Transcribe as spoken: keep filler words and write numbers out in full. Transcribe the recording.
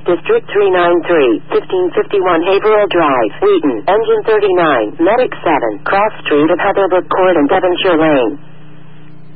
District three ninety-three, fifteen fifty-one Haverhill Drive, Wheaton, Engine thirty-nine, Medic seven, Cross Street of Heatherbrook Court and Devonshire Lane.